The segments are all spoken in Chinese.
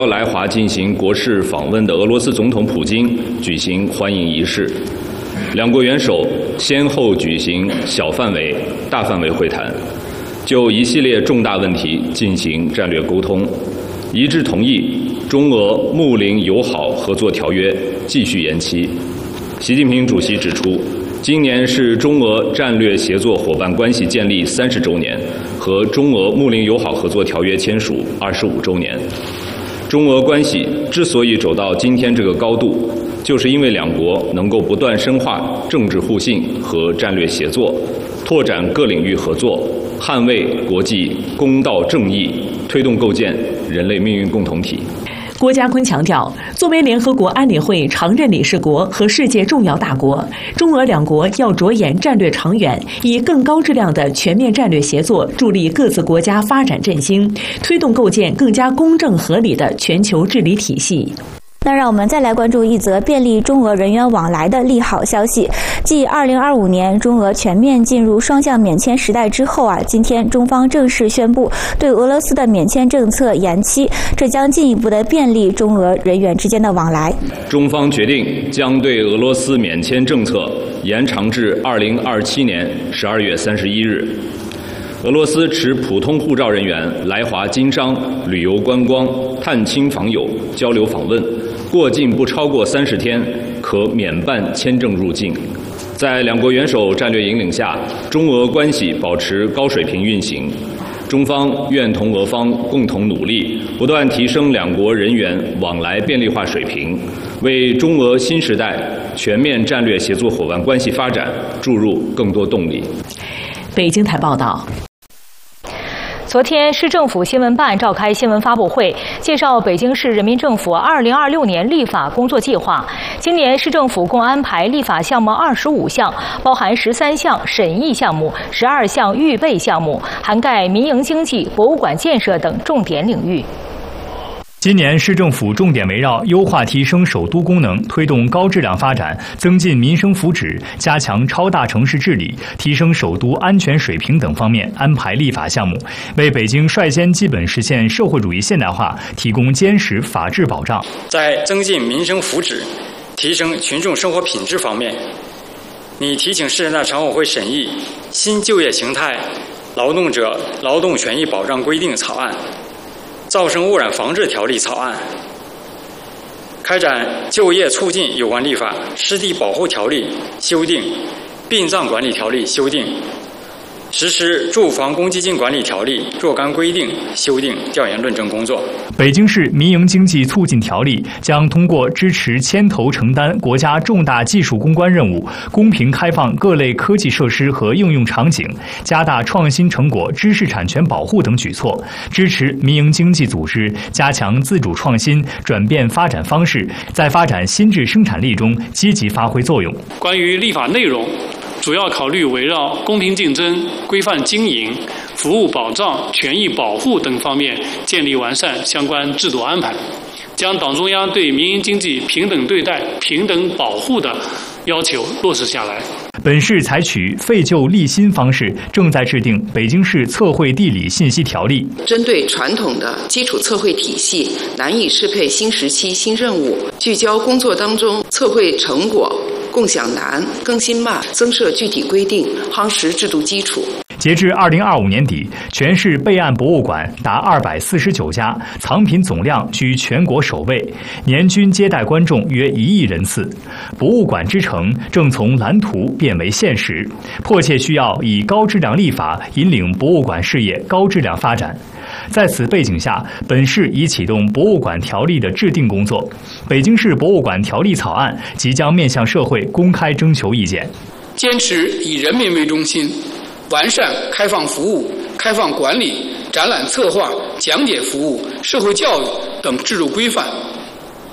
来华进行国事访问的俄罗斯总统普京举行欢迎仪式，两国元首先后举行小范围、大范围会谈，就一系列重大问题进行战略沟通，一致同意中俄睦邻友好合作条约继续延期。习近平主席指出，今年是中俄战略协作伙伴关系建立30周年和中俄睦邻友好合作条约签署25周年。中俄关系之所以走到今天这个高度，就是因为两国能够不断深化政治互信和战略协作，拓展各领域合作，捍卫国际公道正义，推动构建人类命运共同体。 郭家坤强调，作为联合国安理会常任理事国和世界重要大国，中俄两国要着眼战略长远，以更高质量的全面战略协作助力各自国家发展振兴，推动构建更加公正合理的全球治理体系。 那让我们再来关注一则便利中俄人员往来的利好消息。继2025年中俄全面进入双向免签时代之后今天中方正式宣布对俄罗斯的免签政策延期，这将进一步的便利中俄人员之间的往来。 中方决定将对俄罗斯免签政策延长至2027年12月31日。俄罗斯持普通护照人员来华经商、旅游观光、探亲访友、交流访问，过境不超过30天，可免办签证入境。在两国元首战略引领下，中俄关系保持高水平运行。中方愿同俄方共同努力，不断提升两国人员往来便利化水平，为中俄新时代全面战略协作伙伴关系发展注入更多动力。 北京台报道。 昨天，市政府新闻办召开新闻发布会，介绍北京市人民政府2026年立法工作计划。今年市政府共安排立法项目25项，包含13项审议项目、12项预备项目，涵盖民营经济、博物馆建设等重点领域。 今年市政府重点围绕优化提升首都功能、推动高质量发展、增进民生福祉、加强超大城市治理、提升首都安全水平等方面安排立法项目，为北京率先基本实现社会主义现代化提供坚实法治保障。 在增进民生福祉、提升群众生活品质方面，拟提请市人大常委会审议新就业形态劳动者劳动权益保障规定草案、噪声污染防治条例草案，开展就业促进有关立法、湿地保护条例修订、殡葬管理条例修订，实施住房公积金管理条例若干规定修订调研论证工作。 北京市民营经济促进条例将通过支持牵头承担国家重大技术攻关任务，公平开放各类科技设施和应用场景，加大创新成果知识产权保护等举措，支持民营经济组织加强自主创新、转变发展方式，在发展新质生产力中积极发挥作用。 关于立法内容，主要考虑围绕公平竞争、规范经营、服务保障、权益保护等方面建立完善相关制度安排，将党中央对民营经济平等对待、平等保护的要求落实下来。 本市采取废旧立新方式，正在制定《北京市测绘地理信息条例》， 针对传统的基础测绘体系难以适配新时期新任务，聚焦工作当中测绘成果共享难、更新慢，增设具体规定，夯实制度基础。 截至2025年底，全市备案博物馆达249家，藏品总量居全国首位，年均接待观众约1亿人次。博物馆之城正从蓝图变为现实，迫切需要以高质量立法引领博物馆事业高质量发展。在此背景下，本市已启动博物馆条例的制定工作。北京市博物馆条例草案即将面向社会公开征求意见。 坚持以人民为中心，完善开放服务、开放管理、展览策划、讲解服务、社会教育等制度规范，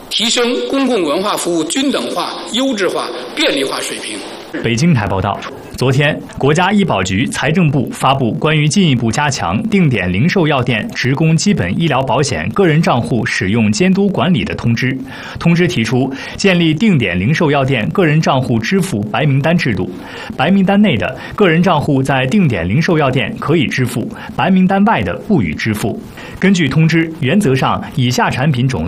提升公共文化服务均等化、优质化、便利化水平。 北京台报道。昨天，国家医保局、财政部发布关于进一步加强定点零售药店职工基本医疗保险个人账户使用监督管理的通知。通知提出，建立定点零售药店个人账户支付白名单制度。白名单内的个人账户在定点零售药店可以支付，白名单外的不予支付。根据通知，原则上以下产品种类